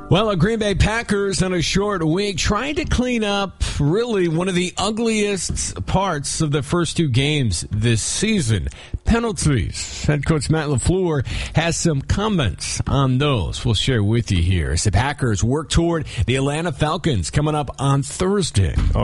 Well, the Green Bay Packers on a short week trying to clean up really one of the ugliest parts of the first two games this season. Penalties. Head coach Matt LaFleur has some comments on those we'll share with you here as the Packers work toward the Atlanta Falcons coming up on Thursday.